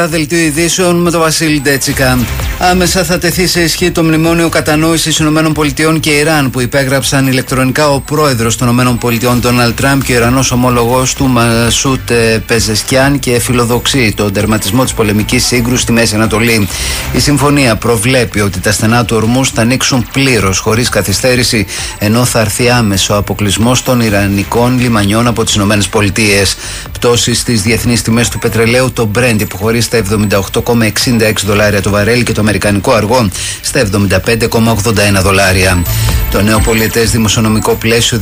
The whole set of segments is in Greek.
Δελτίο ειδήσεων με τον Βασίλη Ντέτσικα. Άμεσα θα τεθεί σε ισχύ το μνημόνιο κατανόησης ΗΠΑ και Ιράν που υπέγραψαν ηλεκτρονικά ο πρόεδρος των ΗΠΑ Ντόναλντ Τραμπ και ο Ιρανός ομόλογος του Μασούτ Πεζεσκιάν και φιλοδοξεί τον τερματισμό της πολεμικής σύγκρουσης στη Μέση Ανατολή. Η συμφωνία προβλέπει ότι τα στενά του Ορμούζ θα ανοίξουν πλήρως χωρίς καθυστέρηση, ενώ θα έρθει άμεσο αποκλεισμός των ιρανικών λιμανιών από τις ΗΠΑ. Πτώσεις στις διεθνείς τιμές του πετρελαίου, το Brent υποχωρεί στα $78,66 το βαρέλι και το αμερικανικό αργό στα $75,81. Το νέο πολιετές δημοσιονομικό πλαίσιο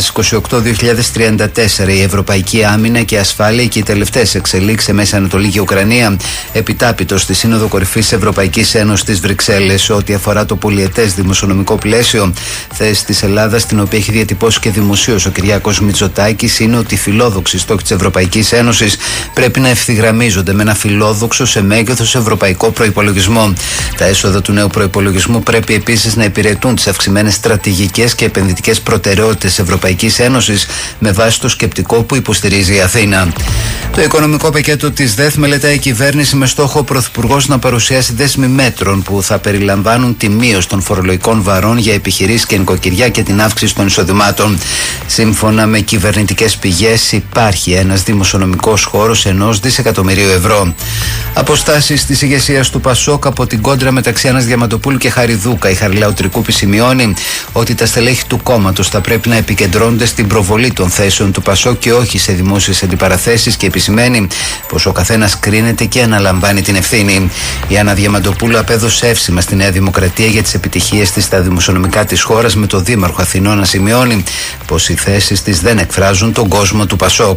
2028-2034, η ευρωπαϊκή άμυνα και ασφάλεια και οι τελευταίες εξελίξεις σε Μέση Ανατολή και Ουκρανία, επιτάπητος στη Σύνοδο Κορυφής Ευρωπαϊκής Ένωσης της Βρυξέλλες. Ό,τι αφορά το πολιετές δημοσιονομικό πλαίσιο, θέση της Ελλάδας, την οποία έχει διατυπώσει και δημοσίως ο Κυριάκος Μητσοτάκης, είναι ότι οι φιλόδοξοι στόχοι της Ευρωπαϊκής Ένωσης πρέπει να ευθυγραμμίζονται με ένα φιλόδοξο σε μέγεθος ευρωπαϊκό προϋπολογισμό. Τα έσοδα του νέου προϋπολογισμού πρέπει επίσης να υπηρετούν τις αυξημένες στρατηγικές και επενδυτικές προτεραιότητες της Ευρωπαϊκής Ένωσης με βάση το σκεπτικό που υποστηρίζει η Αθήνα. Το οικονομικό πακέτο της ΔΕΘ μελετάει η κυβέρνηση με στόχο ο Πρωθυπουργός να παρουσιάσει δέσμη μέτρων που θα περιλαμβάνουν τη μείωση των φορολογικών βαρών για επιχειρήσεις και νοικοκυριά και την αύξηση των εισοδημάτων. Σύμφωνα με κυβερνητικές πηγές, υπάρχει ένας δημοσιονομικός χώρος €1 δισεκατομμυρίου. Αποστάσεις της ηγεσίας του Πασόκ από την κόντρα μεταξύ Άννας Διαμαντοπούλου και Χαριδούκα. Η Χαριλάου Τρικούπη σημειώνει ότι τα στελέχη του κόμματος θα πρέπει να επικεντρώνονται στην προβολή των θέσεων του Πασόκ και όχι σε δημόσιες αντιπαραθέσεις και επισημαίνει πως ο καθένας κρίνεται και αναλαμβάνει την ευθύνη. Η Άννα Διαμαντοπούλου απέδωσε εύσημα στη Νέα Δημοκρατία για τις επιτυχίες της στα δημοσιονομικά της χώρας, με το Δήμαρχο Αθηνών να σημειώνει πως οι θέσεις της δεν εκφράζουν τον κόσμο του Πασόκ.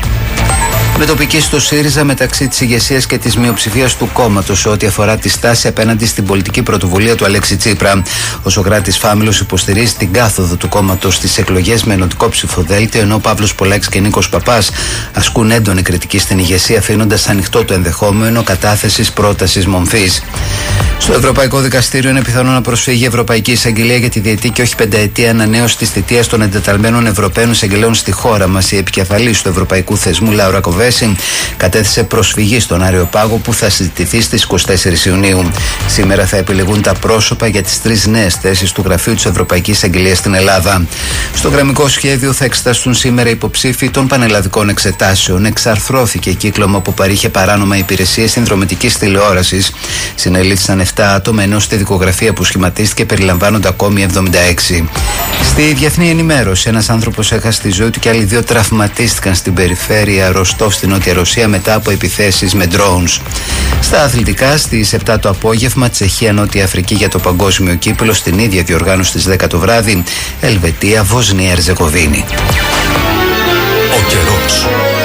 Με τοπική στο ΣΥΡΙΖΑ μεταξύ της ηγεσίας και της μειοψηφίας του κόμματος σε ό,τι αφορά τη στάση απέναντι στην πολιτική πρωτοβουλία του Αλέξη Τσίπρα. Ο Σωκράτης Φάμιλος υποστηρίζει την κάθοδο του κόμματος στις εκλογές με ενωτικό ψηφοδέλτιο, ενώ ο Παύλος Πολάκης και Νίκος Παπάς ασκούν έντονη κριτική στην ηγεσία, αφήνοντας ανοιχτό το ενδεχόμενο κατάθεσης πρότασης μομφής. Στο Ευρωπαϊκό Δικαστήριο είναι πιθανό να προσφύγει η Ευρωπαϊκή Εισαγγελία για τη διετή και όχι πενταετή ανανέωση της θητείας των εντεταλμένων Ευρωπαίων εισαγγελέων στη χώρα μας. Η επικεφαλής του Ευρωπαϊκού Θεσμού, Λάουρα Κοβέση, κατέθεσε προσφυγή στον Αριοπάγο που θα συζητηθεί στις 24 Ιουνίου. Σήμερα θα επιλεγούν τα πρόσωπα για τις 3 νέες θέσεις του Γραφείου της Ευρωπαϊκής Εισαγγελίας στην Ελλάδα. Στο γραμμικό σχέδιο θα εξεταστούν σήμερα υποψήφοι των πανελλαδικών εξετάσεων. Εξαρθρώθηκε κύκλωμα που παρήχε παράνομα υπηρεσίες συνδρομητικής τηλεόρασης. Συνελήφθησαν 7 άτομα, ενώ στη δικογραφία που σχηματίστηκε περιλαμβάνονται ακόμη 76. Στη διεθνή ενημέρωση, ένας άνθρωπος έχασε τη ζωή του και άλλοι 2 τραυματίστηκαν στην περιφέρεια Ροστόφ στην Νότια Ρωσία μετά από επιθέσεις με drones. Στα αθλητικά, στις 7 το απόγευμα, Τσεχία Νότια Αφρική για το παγκόσμιο κύπελλο, στην ίδια διοργάνωση στις 10 το βράδυ, Ελβετία Βοσνία Ερζεγοβίνη. Ο καιρός.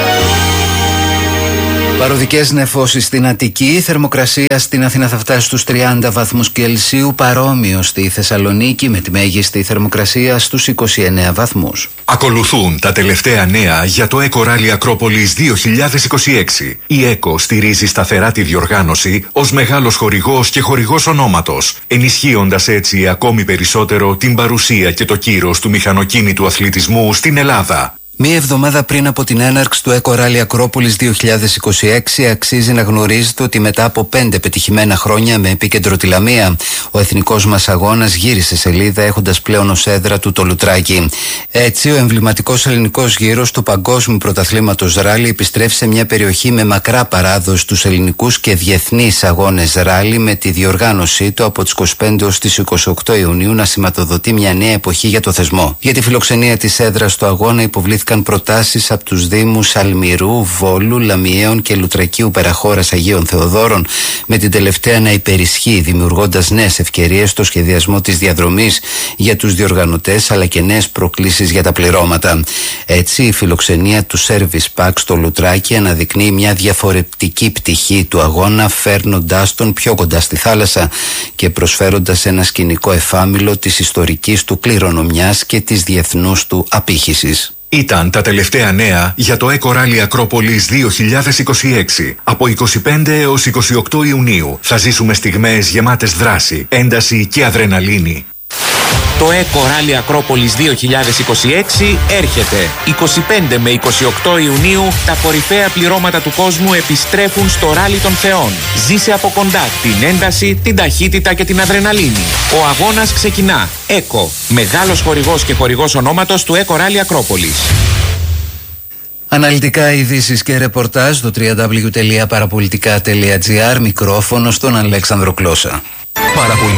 Παροδικές νεφώσεις στην Αττική, η θερμοκρασία στην Αθήνα θα φτάσει στους 30 βαθμούς Κελσίου, παρόμοιο στη Θεσσαλονίκη με τη μέγιστη θερμοκρασία στους 29 βαθμούς. Ακολουθούν τα τελευταία νέα για το ΕΚΟ Ράλι Ακρόπολης 2026. Η ΕΚΟ στηρίζει σταθερά τη διοργάνωση ως μεγάλος χορηγός και χορηγός ονόματος, ενισχύοντας έτσι ακόμη περισσότερο την παρουσία και το κύρος του μηχανοκίνητου αθλητισμού στην Ελλάδα. Μία εβδομάδα πριν από την έναρξη του ΕΚΟ Ράλι Ακρόπολης 2026, αξίζει να γνωρίζετε ότι μετά από 5 πετυχημένα χρόνια με επίκεντρο τη Λαμία, ο εθνικός μας αγώνας γύρισε σελίδα έχοντας πλέον ως έδρα του το Λουτράκι. Έτσι, ο εμβληματικός ελληνικός γύρος του Παγκόσμιου Πρωταθλήματος Ράλι επιστρέφει σε μια περιοχή με μακρά παράδοση στους ελληνικούς και διεθνείς αγώνες ράλι, με τη διοργάνωσή του από τις 25 ως τις 28 Ιουνίου να σηματοδοτεί μια νέα εποχή για το θεσμό. Για τη φιλοξενία της έδρας του αγώνα υποβλήθηκαν προτάσεις από τους Δήμους Αλμυρού, Βόλου, Λαμιαίων και Λουτρακίου Περαχώρας Αγίων Θεοδόρων, με την τελευταία να υπερισχύει, δημιουργώντας νέες ευκαιρίες στο σχεδιασμό της διαδρομής για τους διοργανωτές αλλά και νέες προκλήσεις για τα πληρώματα. Έτσι, η φιλοξενία του Service Pack στο Λουτράκι αναδεικνύει μια διαφορετική πτυχή του αγώνα, φέρνοντάς τον πιο κοντά στη θάλασσα και προσφέροντας ένα σκηνικό εφάμιλο της ιστορικής του κληρονομιάς και της διεθνούς του απήχησης. Ήταν τα τελευταία νέα για το ΕΚΟ Ράλι Ακρόπολης 2026. Από 25 έως 28 Ιουνίου θα ζήσουμε στιγμές γεμάτες δράση, ένταση και αδρεναλίνη. Το Το ΕΚΟ Ράλι Ακρόπολης 2026 έρχεται. 25 με 28 Ιουνίου τα κορυφαία πληρώματα του κόσμου επιστρέφουν στο Ράλι των Θεών. Ζήσε από κοντά την ένταση, την ταχύτητα και την αδρεναλίνη. Ο αγώνας ξεκινά. ΕΚΟ. Μεγάλος χορηγός και χορηγός ονόματος του ΕΚΟ Ράλι Ακρόπολης. Αναλυτικά ειδήσεις και ρεπορτάζ στο www.parapolitica.gr. Μικρόφωνο στον Αλέξανδρο Κλώσσα.